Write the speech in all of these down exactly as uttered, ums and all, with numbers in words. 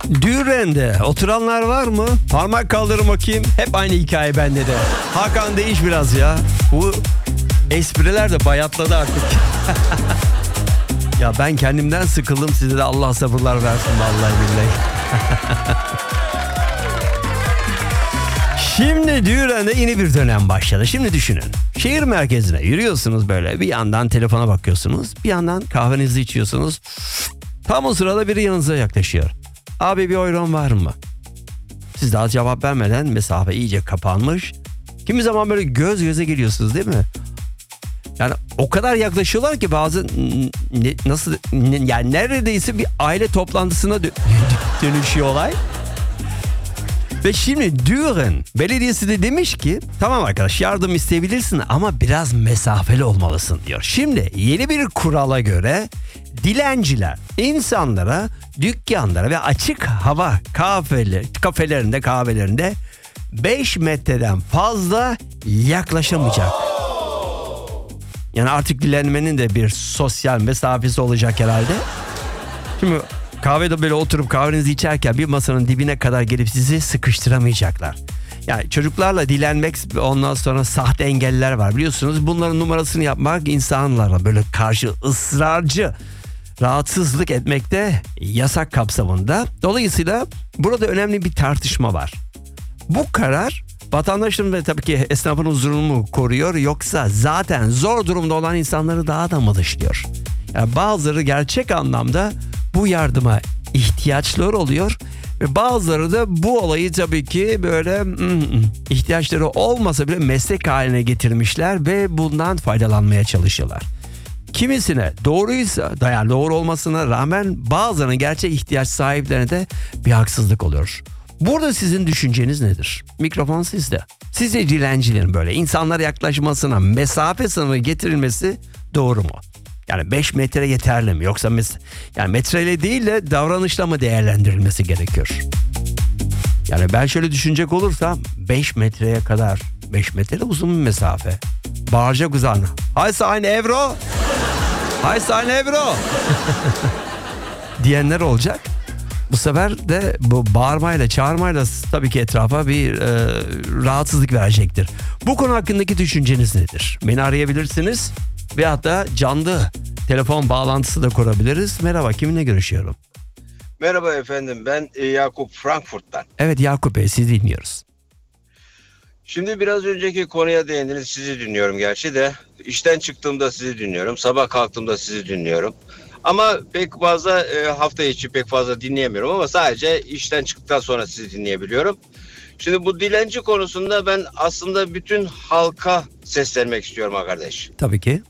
Düren'de oturanlar var mı? Parmak kaldırın bakayım. Hep aynı hikaye bende de. Hakan değiş biraz ya. Bu espriler de bayatladı artık. Ya ben kendimden sıkıldım, size de Allah sabırlar versin vallahi billahi. Şimdi Düren'de yeni bir dönem başladı. Şimdi düşünün. Şehir merkezine yürüyorsunuz böyle. Bir yandan telefona bakıyorsunuz. Bir yandan kahvenizi içiyorsunuz. Tam o sırada biri yanınıza yaklaşıyor. Abi bir oyron var mı? Siz daha cevap vermeden mesafe iyice kapanmış. Kimi zaman böyle göz göze geliyorsunuz değil mi? Yani o kadar yaklaşıyorlar ki bazı ne, nasıl ne, yani neredeyse bir aile toplantısına dö- dönüşüyor olay. Ve şimdi Düren belediyesi de demiş ki tamam arkadaş yardım isteyebilirsin ama biraz mesafeli olmalısın diyor. Şimdi yeni bir kurala göre dilenciler insanlara, dükkanlara ve açık hava kafeler, kafelerinde kahvelerinde beş metreden fazla yaklaşamayacak. Yani artık dilenmenin de bir sosyal mesafesi olacak herhalde. Şimdi kahvede böyle oturup kahvenizi içerken bir masanın dibine kadar gelip sizi sıkıştıramayacaklar. Yani çocuklarla dilenmek, ondan sonra sahte engeller var biliyorsunuz. Bunların numarasını yapmak insanlara böyle karşı ısrarcı rahatsızlık etmekte yasak kapsamında. Dolayısıyla burada önemli bir tartışma var. Bu karar vatandaşın ve tabii ki esnafın huzurunu mu koruyor yoksa zaten zor durumda olan insanları daha da mı dışlıyor? Yani bazıları gerçek anlamda bu yardıma ihtiyaçları oluyor ve bazıları da bu olayı tabii ki böyle mm, ihtiyaçları olmasa bile meslek haline getirmişler ve bundan faydalanmaya çalışıyorlar. Kimisine doğruysa, yani doğru olmasına rağmen bazılarının gerçek ihtiyaç sahiplerine de bir haksızlık oluyor. Burada sizin düşünceniz nedir? Mikrofon sizde. Sizce dilencilerin böyle insanlara yaklaşmasına mesafe sınırı getirilmesi doğru mu? Yani beş metre yeterli mi? Yoksa mes- yani metreyle değil de davranışla mı değerlendirilmesi gerekiyor? Yani ben şöyle düşünecek olursam beş metreye kadar, beş metre de uzun bir mesafe. Bağıracak uzağına. Hay sayın Evro. Hay sayın Evro. diyenler olacak. Bu sefer de bu bağırmayla çağırmayla tabii ki etrafa bir e, rahatsızlık verecektir. Bu konu hakkındaki düşünceniz nedir? Beni arayabilirsiniz veyahut da canlı telefon bağlantısı da kurabiliriz. Merhaba, kiminle görüşüyorum? Merhaba efendim, ben Yakup Frankfurt'tan. Evet Yakup Bey, sizi dinliyoruz. Şimdi biraz önceki konuya değindiniz, sizi dinliyorum gerçi de. İşten çıktığımda sizi dinliyorum, sabah kalktığımda sizi dinliyorum. Ama pek fazla e, hafta içi pek fazla dinleyemiyorum ama sadece işten çıktıktan sonra sizi dinleyebiliyorum. Şimdi bu dilenci konusunda ben aslında bütün halka seslenmek istiyorum arkadaş. Tabii ki.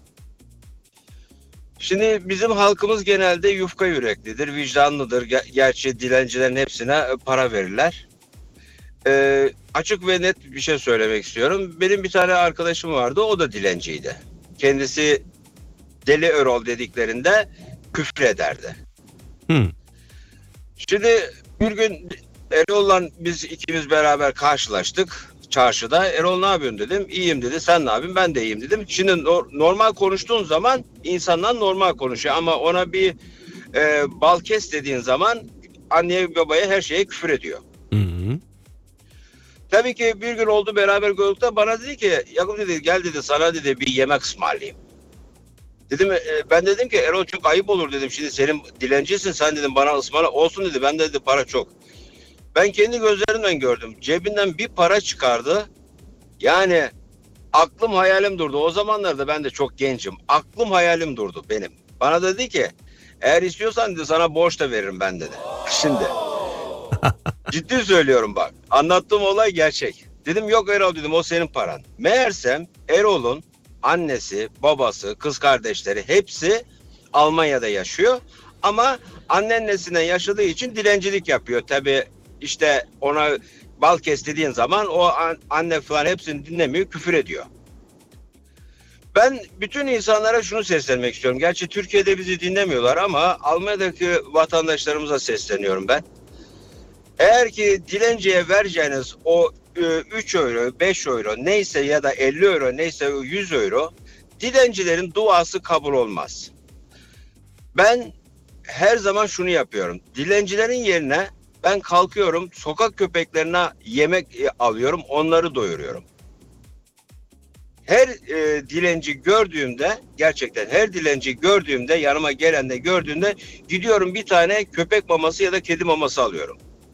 Şimdi bizim halkımız genelde yufka yüreklidir, vicdanlıdır. Ger- Gerçi dilencilerin hepsine para verirler. Ee, açık ve net bir şey söylemek istiyorum. Benim bir tane arkadaşım vardı, o da dilenciydi. Kendisi Deli Erol dediklerinde küfür ederdi. Hmm. Şimdi bir gün Erol'la biz ikimiz beraber karşılaştık çarşıda. Erol ne yapıyorsun dedim. İyiyim dedi. Sen ne yapıyorsun? Ben de iyiyim dedim. Şimdi no- normal konuştuğun zaman insanlar normal konuşuyor ama ona bir e, bal kes dediğin zaman anneye babaya her şeye küfür ediyor. Hı-hı. Tabii ki bir gün oldu beraber gördük de bana dedi ki Yakup dedi gel dedi sana dedi bir yemek ısmarlayayım. Dedim e, ben dedim ki Erol çok ayıp olur dedim. Şimdi senin dilencisin sen dedim bana ısmarla olsun dedi. Ben de dedi para çok. Ben kendi gözlerimden gördüm. Cebinden bir para çıkardı. Yani aklım hayalim durdu. O zamanlarda ben de çok gencim. Aklım hayalim durdu benim. Bana dedi ki eğer istiyorsan dedi sana borç da veririm ben dedi. Şimdi ciddi söylüyorum bak. Anlattığım olay gerçek. Dedim yok Erol dedim o senin paran. Meğersem Erol'un annesi, babası, kız kardeşleri hepsi Almanya'da yaşıyor. Ama anneannesinden yaşadığı için dilencilik yapıyor. Tabii işte ona bal kes dediğin zaman o anne falan hepsini dinlemiyor, küfür ediyor. Ben bütün insanlara şunu seslenmek istiyorum. Gerçi Türkiye'de bizi dinlemiyorlar ama Almanya'daki vatandaşlarımıza sesleniyorum ben. Eğer ki dilenciye vereceğiniz o üç euro, beş euro neyse ya da elli euro neyse yüz euro dilencilerin duası kabul olmaz. Ben her zaman şunu yapıyorum. Dilencilerin yerine Ben kalkıyorum, sokak köpeklerine yemek alıyorum, onları doyuruyorum. Her e, dilenci gördüğümde, gerçekten her dilenci gördüğümde, yanıma gelen de gördüğümde gidiyorum bir tane köpek maması ya da kedi maması alıyorum.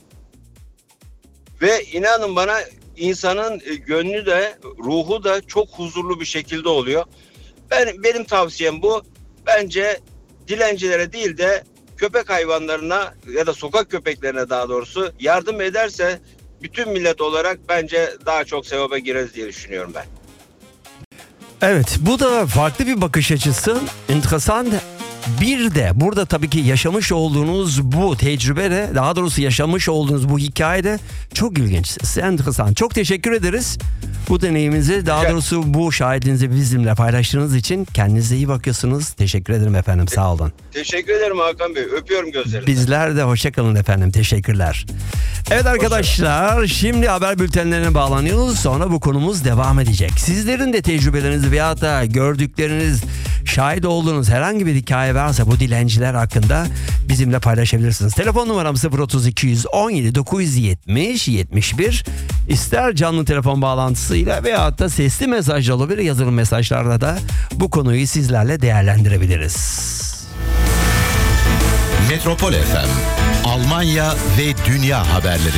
Ve inanın bana, insanın gönlü de ruhu da çok huzurlu bir şekilde oluyor. Ben benim tavsiyem bu. Bence dilencilere değil de köpek hayvanlarına ya da sokak köpeklerine daha doğrusu yardım ederse bütün millet olarak bence daha çok sevaba gireriz diye düşünüyorum ben. Evet, bu da farklı bir bakış açısı. Enteresan. Bir de burada tabii ki yaşamış olduğunuz bu tecrübe de, daha doğrusu yaşamış olduğunuz bu hikaye de çok ilginç. Enteresan. Çok teşekkür ederiz. Bu deneyiminizi, daha doğrusu bu şahidinizi bizimle paylaştığınız için kendinize iyi bakıyorsunuz. Teşekkür ederim efendim. Sağ olun. Teşekkür ederim Hakan Bey. Öpüyorum gözlerinizden. Bizler de hoşçakalın efendim. Teşekkürler. Evet arkadaşlar, şimdi haber bültenlerine bağlanıyoruz. Sonra bu konumuz devam edecek. Sizlerin de tecrübeleriniz veyahut da gördükleriniz, şahit olduğunuz herhangi bir hikaye varsa bu dilenciler hakkında bizimle paylaşabilirsiniz. Telefon numaram sıfır otuz iki on yedi dokuz yetmiş yetmiş bir. İster canlı telefon bağlantısıyla veyahut da sesli mesaj olabilir, yazılı mesajlarla da bu konuyu sizlerle değerlendirebiliriz. Metropol F M, Almanya ve dünya haberleri.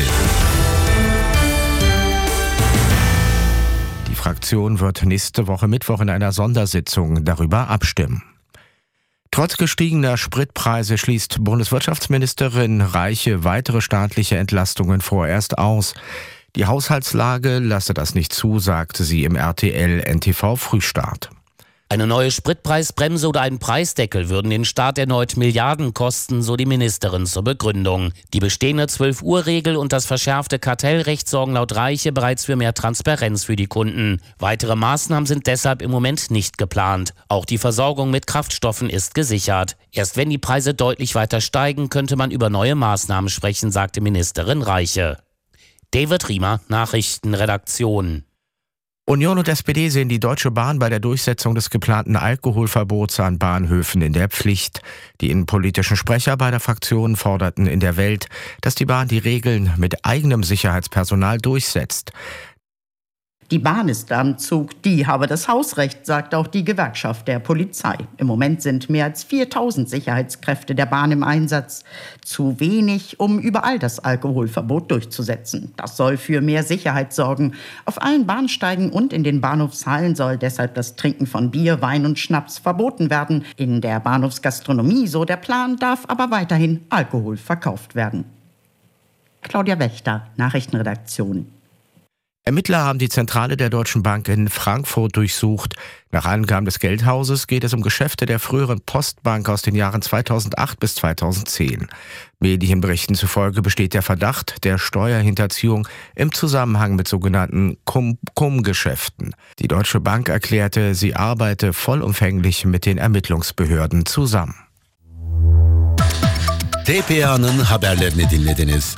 Die Fraktion wird nächste Woche Mittwoch in einer Sondersitzung darüber abstimmen. Trotz gestiegener Spritpreise schließt Bundeswirtschaftsministerin Reiche weitere staatliche Entlastungen vorerst aus. Die Haushaltslage lasse das nicht zu, sagte sie im R T L N T V Frühstart. Eine neue Spritpreisbremse oder ein Preisdeckel würden den Staat erneut Milliarden kosten, so die Ministerin zur Begründung. Die bestehende zwölf-Uhr-Regel und das verschärfte Kartellrecht sorgen laut Reiche bereits für mehr Transparenz für die Kunden. Weitere Maßnahmen sind deshalb im Moment nicht geplant. Auch die Versorgung mit Kraftstoffen ist gesichert. Erst wenn die Preise deutlich weiter steigen, könnte man über neue Maßnahmen sprechen, sagte Ministerin Reiche. David Riemer, Nachrichtenredaktion. Union und S P D sehen die Deutsche Bahn bei der Durchsetzung des geplanten Alkoholverbots an Bahnhöfen in der Pflicht. Die innenpolitischen Sprecher beider Fraktionen forderten in der Welt, dass die Bahn die Regeln mit eigenem Sicherheitspersonal durchsetzt. Die Bahn ist am Zug, die habe das Hausrecht, sagt auch die Gewerkschaft der Polizei. Im Moment sind mehr als viertausend Sicherheitskräfte der Bahn im Einsatz. Zu wenig, um überall das Alkoholverbot durchzusetzen. Das soll für mehr Sicherheit sorgen. Auf allen Bahnsteigen und in den Bahnhofshallen soll deshalb das Trinken von Bier, Wein und Schnaps verboten werden. In der Bahnhofsgastronomie, so der Plan, darf aber weiterhin Alkohol verkauft werden. Claudia Wächter, Nachrichtenredaktion. Ermittler haben die Zentrale der Deutschen Bank in Frankfurt durchsucht. Nach Angaben des Geldhauses geht es um Geschäfte der früheren Postbank aus den Jahren zweitausendacht bis zweitausendzehn. Medienberichten zufolge besteht der Verdacht der Steuerhinterziehung im Zusammenhang mit sogenannten Cum-Cum-Geschäften. Die Deutsche Bank erklärte, sie arbeite vollumfänglich mit den Ermittlungsbehörden zusammen. T P A'nın haberlerini dinlediniz.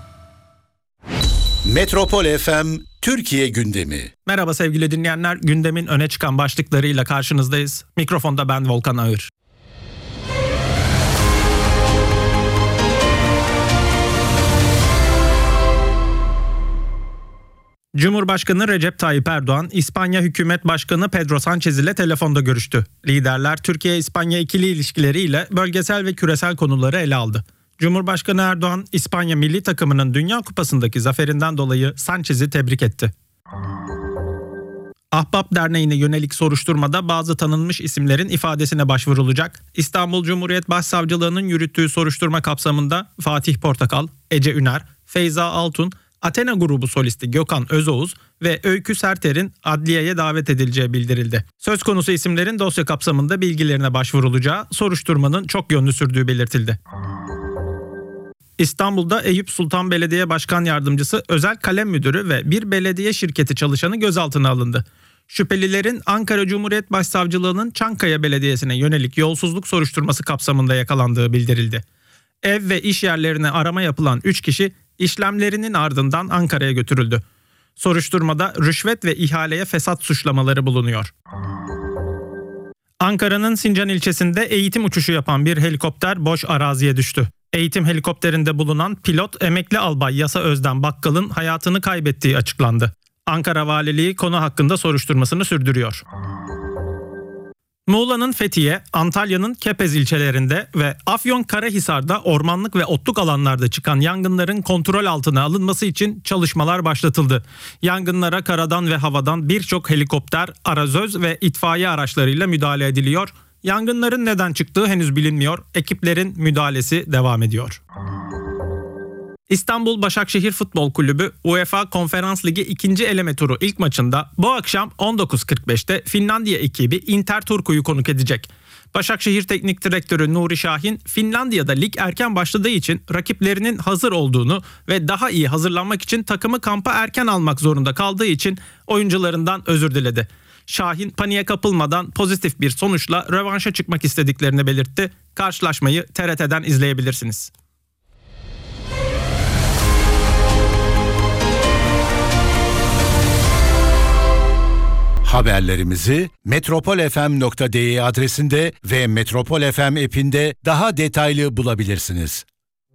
Metropol F M Türkiye gündemi. Merhaba sevgili dinleyenler, gündemin öne çıkan başlıklarıyla karşınızdayız. Mikrofonda ben Volkan Ağır. Cumhurbaşkanı Recep Tayyip Erdoğan, İspanya Hükümet Başkanı Pedro Sánchez ile telefonda görüştü. Liderler Türkiye-İspanya ikili ilişkileriyle bölgesel ve küresel konuları ele aldı. Cumhurbaşkanı Erdoğan, İspanya milli takımının Dünya Kupası'ndaki zaferinden dolayı Sánchez'i tebrik etti. Ahbap Derneği'ne yönelik soruşturmada bazı tanınmış isimlerin ifadesine başvurulacak. İstanbul Cumhuriyet Başsavcılığı'nın yürüttüğü soruşturma kapsamında Fatih Portakal, Ece Üner, Feyza Altun, Athena grubu solisti Gökhan Özoğuz ve Öykü Serter'in adliyeye davet edileceği bildirildi. Söz konusu isimlerin dosya kapsamında bilgilerine başvurulacağı, soruşturmanın çok yönlü sürdüğü belirtildi. İstanbul'da Eyüp Sultan Belediye Başkan Yardımcısı, özel kalem müdürü ve bir belediye şirketi çalışanı gözaltına alındı. Şüphelilerin Ankara Cumhuriyet Başsavcılığı'nın Çankaya Belediyesi'ne yönelik yolsuzluk soruşturması kapsamında yakalandığı bildirildi. Ev ve iş yerlerine arama yapılan üç kişi işlemlerinin ardından Ankara'ya götürüldü. Soruşturmada rüşvet ve ihaleye fesat suçlamaları bulunuyor. Ankara'nın Sincan ilçesinde eğitim uçuşu yapan bir helikopter boş araziye düştü. Eğitim helikopterinde bulunan pilot emekli albay Yasa Özden Bakkal'ın hayatını kaybettiği açıklandı. Ankara Valiliği konu hakkında soruşturmasını sürdürüyor. Muğla'nın Fethiye, Antalya'nın Kepez ilçelerinde ve Afyonkarahisar'da ormanlık ve otluk alanlarda çıkan yangınların kontrol altına alınması için çalışmalar başlatıldı. Yangınlara karadan ve havadan birçok helikopter, arazöz ve itfaiye araçlarıyla müdahale ediliyor. Yangınların neden çıktığı henüz bilinmiyor. Ekiplerin müdahalesi devam ediyor. İstanbul Başakşehir Futbol Kulübü UEFA Konferans Ligi ikinci eleme turu ilk maçında bu akşam on dokuz kırk beşte Finlandiya ekibi Inter Turku'yu konuk edecek. Başakşehir Teknik Direktörü Nuri Şahin, Finlandiya'da lig erken başladığı için rakiplerinin hazır olduğunu ve daha iyi hazırlanmak için takımı kampa erken almak zorunda kaldığı için oyuncularından özür diledi. Şahin paniğe kapılmadan pozitif bir sonuçla rövanşa çıkmak istediklerini belirtti. Karşılaşmayı T R T'den izleyebilirsiniz. Haberlerimizi metropol f m nokta d e adresinde ve Metropol F M app'inde daha detaylı bulabilirsiniz.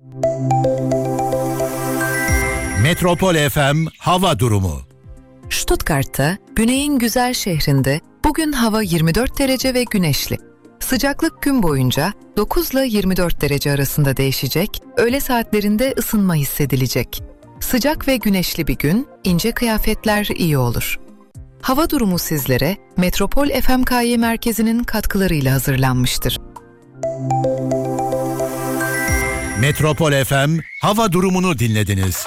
Metropol F M hava durumu. Stuttgart'ta, güneyin güzel şehrinde bugün hava yirmi dört derece ve güneşli. Sıcaklık gün boyunca dokuz ile yirmi dört derece arasında değişecek, öğle saatlerinde ısınma hissedilecek. Sıcak ve güneşli bir gün, ince kıyafetler iyi olur. Hava durumu sizlere Metropol F M K Y merkezinin katkılarıyla hazırlanmıştır. Metropol F M hava durumunu dinlediniz.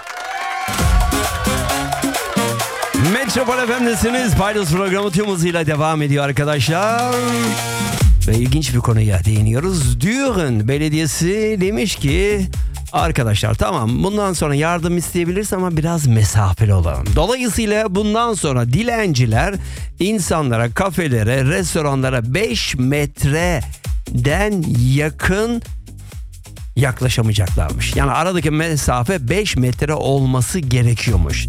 Metropol F M'desiniz. Paydos programı tüm hızıyla devam ediyor arkadaşlar. Ve ilginç bir konuya değiniyoruz. Düren Belediyesi demiş ki arkadaşlar tamam bundan sonra yardım isteyebiliriz ama biraz mesafeli olalım. Dolayısıyla bundan sonra dilenciler insanlara, kafelere, restoranlara beş metreden yakın yaklaşamayacaklarmış. Yani aradaki mesafe beş metre olması gerekiyormuş.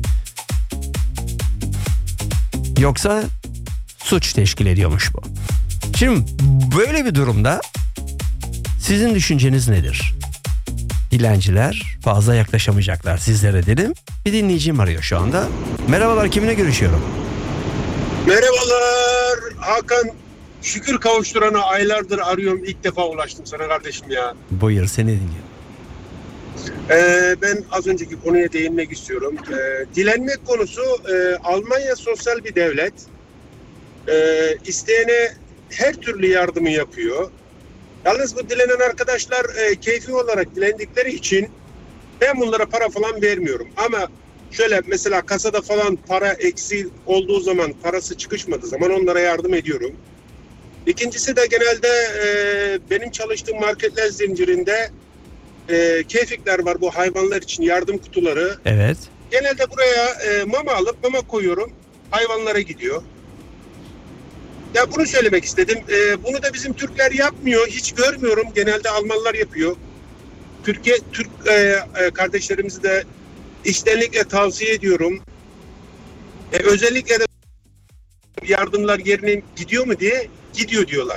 Yoksa suç teşkil ediyormuş bu. Şimdi böyle bir durumda sizin düşünceniz nedir? Dilenciler fazla yaklaşamayacaklar sizlere dedim. Bir dinleyicim arıyor şu anda. Merhabalar, kiminle görüşüyorum? Merhabalar Hakan. Şükür kavuşturana aylardır arıyorum. İlk defa ulaştım sana kardeşim ya. Buyur, seni dinliyorum. Ee, ben az önceki konuya değinmek istiyorum. Ee, dilenmek konusu e, Almanya sosyal bir devlet. Ee, isteyene her türlü yardımı yapıyor. Yalnız bu dilenen arkadaşlar e, keyfi olarak dilendikleri için ben bunlara para falan vermiyorum. Ama şöyle mesela kasada falan para eksi olduğu zaman, parası çıkışmadığı zaman onlara yardım ediyorum. İkincisi de genelde e, benim çalıştığım marketler zincirinde e, keyfikler var, bu hayvanlar için yardım kutuları. Evet. Genelde buraya e, mama alıp mama koyuyorum. Hayvanlara gidiyor. Ya bunu söylemek istedim. Ee, bunu da bizim Türkler yapmıyor. Hiç görmüyorum. Genelde Almanlar yapıyor. Türkiye Türk e, e, kardeşlerimizi de içtenlikle tavsiye ediyorum. E, özellikle de yardımlar yerine gidiyor mu diye gidiyor diyorlar.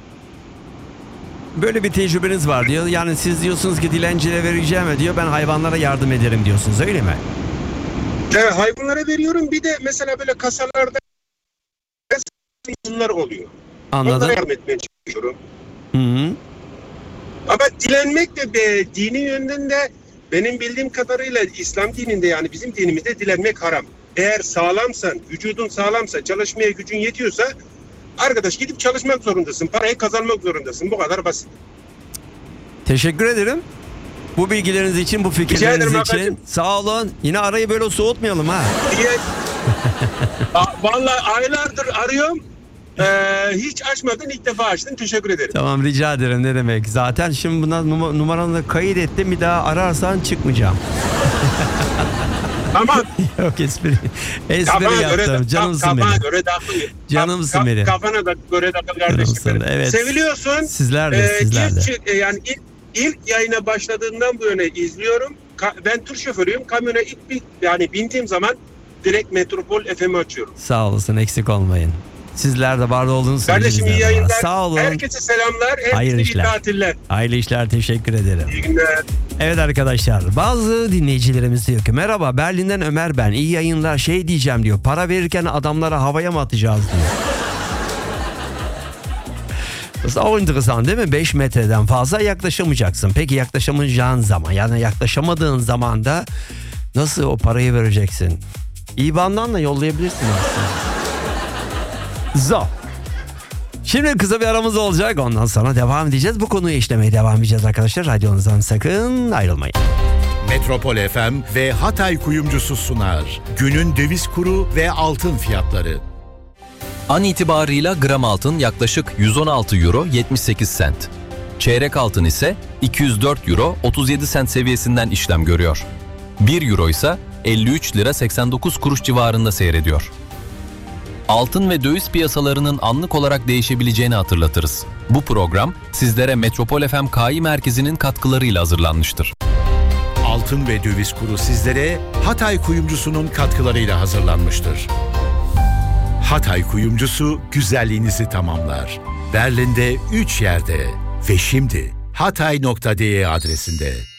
Böyle bir tecrübeniz var diyor. Yani siz diyorsunuz ki dilencilere vereceğim diyor. Ben hayvanlara yardım ederim diyorsunuz, öyle mi? Evet, hayvanlara veriyorum. Bir de mesela böyle kasalarda insanlar oluyor. Anladım. Onlara yardım etmeye çalışıyorum. Hı hı. Ama dilenmek de be, dini yönden de benim bildiğim kadarıyla İslam dininde, yani bizim dinimizde dilenmek haram. Eğer sağlamsan, vücudun sağlamsa, çalışmaya gücün yetiyorsa arkadaş gidip çalışmak zorundasın. Parayı kazanmak zorundasın. Bu kadar basit. Teşekkür ederim. Bu bilgileriniz için, bu fikirleriniz için. Hakan'cığım. Sağ olun. Yine arayı böyle soğutmayalım ha. Diye, vallahi aylardır arıyorum. Ee, hiç açmadın, ilk defa açtın. Teşekkür ederim. Tamam, rica ederim, ne demek. Zaten şimdi buna num- numaranı da kayıt ettim. Bir daha ararsan çıkmayacağım. Tamam. Yok, espri. Espri Kafana yaptım. göre, Canımsın kafana benim. göre takıl. Canımsın Ka- benim. Kafana da göre takıl kardeşim benim. Evet. Seviliyorsun. Sizler de, Ee, sizler de. ilk, yani ilk, ilk yayına başladığından bu yana izliyorum. Ka- ben tur şoförüyüm. Kamyona ilk bir, yani bindiğim zaman direkt Metropol F M'i açıyorum. Sağ olasın, eksik olmayın. Sizler de barda olduğunuz Kardeşim iyi yayınlar. Sağ olun. Herkese selamlar. Herkese iyi işler. tatiller. Hayırlı işler, teşekkür ederim. İyi günler. Evet arkadaşlar, bazı dinleyicilerimiz diyor ki merhaba Berlin'den Ömer ben, iyi yayınlar, şey diyeceğim diyor, para verirken adamlara havaya mı atacağız diyor. Aslında o enteresan değil mi? beş metreden fazla yaklaşamayacaksın. Peki yaklaşamayacağın zaman, yani yaklaşamadığın zaman da nasıl o parayı vereceksin? İ B A N'dan da yollayabilirsin aslında. Zor. Şimdi kısa bir aramız olacak. Ondan sonra devam edeceğiz. Bu konuyu işlemeye devam edeceğiz arkadaşlar. Radyonuzdan sakın ayrılmayın. Metropol F M ve Hatay Kuyumcusu sunar. Günün döviz kuru ve altın fiyatları. An itibarıyla gram altın yaklaşık yüz on altı euro yetmiş sekiz sent. Çeyrek altın ise iki yüz dört euro otuz yedi sent seviyesinden işlem görüyor. bir euro ise elli üç lira seksen dokuz kuruş civarında seyrediyor. Altın ve döviz piyasalarının anlık olarak değişebileceğini hatırlatırız. Bu program sizlere Metropol F M K I merkezinin katkılarıyla hazırlanmıştır. Altın ve döviz kuru sizlere Hatay Kuyumcusu'nun katkılarıyla hazırlanmıştır. Hatay Kuyumcusu güzelliğinizi tamamlar. Berlin'de üç yerde ve şimdi hatay nokta de adresinde.